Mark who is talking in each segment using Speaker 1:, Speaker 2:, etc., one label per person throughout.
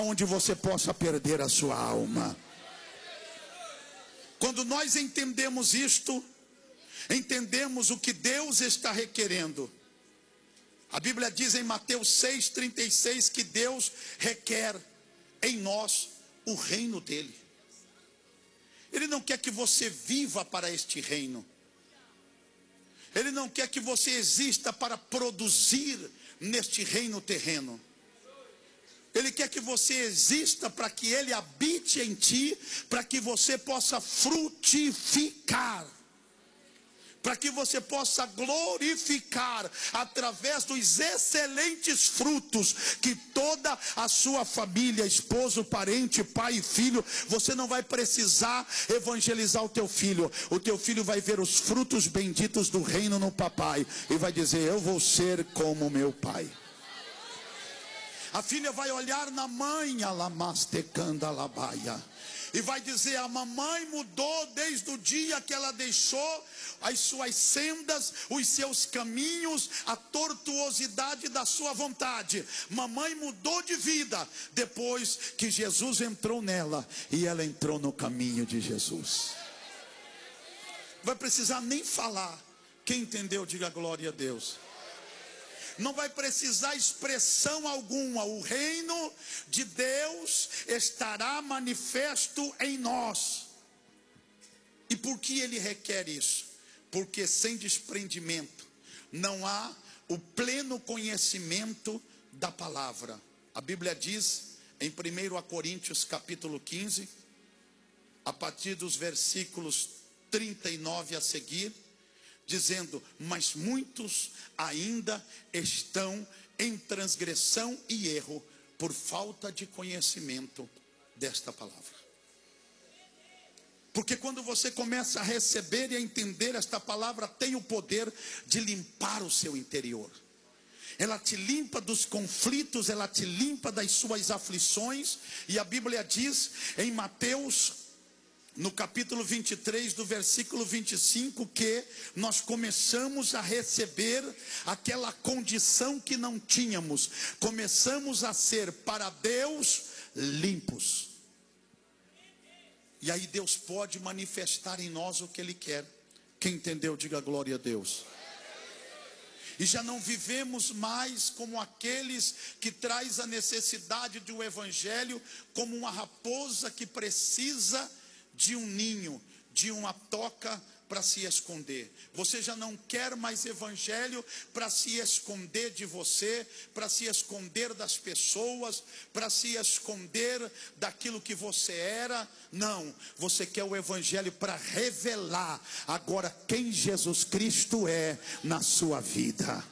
Speaker 1: onde você possa perder a sua alma. Quando nós entendemos isto, entendemos o que Deus está requerendo. A Bíblia diz em Mateus 6,36 que Deus requer em nós o reino dele. Ele não quer que você viva para este reino. Ele não quer que você exista para produzir neste reino terreno. Ele quer que você exista para que ele habite em ti, para que você possa frutificar, para que você possa glorificar através dos excelentes frutos que toda a sua família, esposo, parente, pai e filho, você não vai precisar evangelizar o teu filho vai ver os frutos benditos do reino no papai e vai dizer: eu vou ser como meu pai. A filha vai olhar na mãe, alamastecanda alabaia, e vai dizer: a mamãe mudou desde o dia que ela deixou as suas sendas, os seus caminhos, a tortuosidade da sua vontade. Mamãe mudou de vida depois que Jesus entrou nela e ela entrou no caminho de Jesus. Vai precisar nem falar. Quem entendeu, diga glória a Deus. Não vai precisar expressão alguma. O reino de Deus estará manifesto em nós. E por que ele requer isso? Porque sem desprendimento não há o pleno conhecimento da palavra. A Bíblia diz em 1 Coríntios capítulo 15, a partir dos versículos 39 a seguir, dizendo: mas muitos ainda estão em transgressão e erro por falta de conhecimento desta palavra. Porque quando você começa a receber e a entender esta palavra, tem o poder de limpar o seu interior. Ela te limpa dos conflitos, ela te limpa das suas aflições. E a Bíblia diz em Mateus, no capítulo 23, do versículo 25, que nós começamos a receber aquela condição que não tínhamos. Começamos a ser para Deus limpos. E aí Deus pode manifestar em nós o que Ele quer. Quem entendeu, diga glória a Deus. E já não vivemos mais como aqueles que traz a necessidade de um evangelho, como uma raposa que precisa de um ninho, de uma toca para se esconder. Você já não quer mais evangelho para se esconder de você, para se esconder das pessoas, para se esconder daquilo que você era. Não, você quer o evangelho para revelar agora quem Jesus Cristo é na sua vida.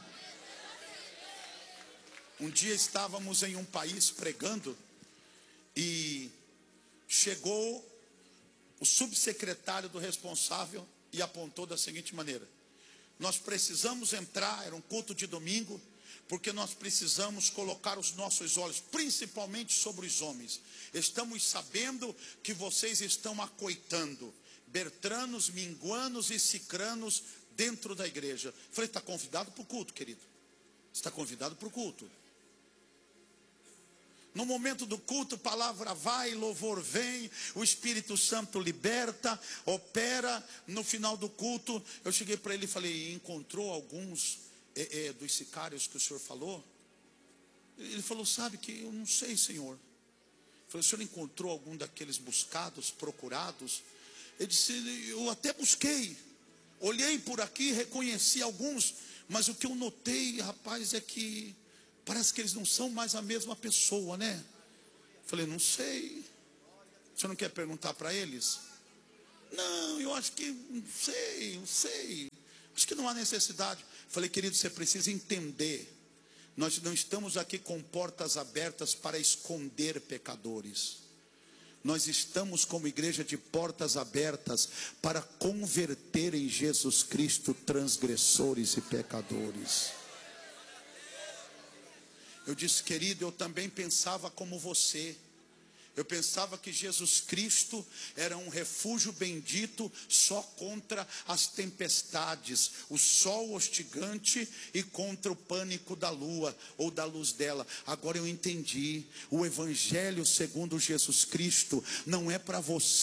Speaker 1: Um dia estávamos em um país pregando e chegou o subsecretário do responsável e apontou da seguinte maneira: nós precisamos entrar, era um culto de domingo, porque nós precisamos colocar os nossos olhos, principalmente sobre os homens. Estamos sabendo que vocês estão acoitando bertranos, minguanos e cicranos dentro da igreja. Falei: está convidado para o culto, querido. Está convidado para o culto. No momento do culto, palavra vai, louvor vem, o Espírito Santo liberta, opera. No final do culto, eu cheguei para ele e falei: encontrou alguns dos sicários que o senhor falou? Ele falou: sabe que eu não sei, senhor. Eu falei: o senhor encontrou algum daqueles buscados, procurados? Ele disse: eu até busquei, olhei por aqui, reconheci alguns, mas o que eu notei, rapaz, é que parece que eles não são mais a mesma pessoa, né? Falei: não sei. Você não quer perguntar para eles? Não, eu acho que não sei. Acho que não há necessidade. Falei: querido, você precisa entender. Nós não estamos aqui com portas abertas para esconder pecadores. Nós estamos como igreja de portas abertas para converter em Jesus Cristo transgressores e pecadores. Eu disse: querido, eu também pensava como você. Eu pensava que Jesus Cristo era um refúgio bendito só contra as tempestades, o sol hostigante e contra o pânico da lua ou da luz dela. Agora eu entendi, o evangelho segundo Jesus Cristo não é para você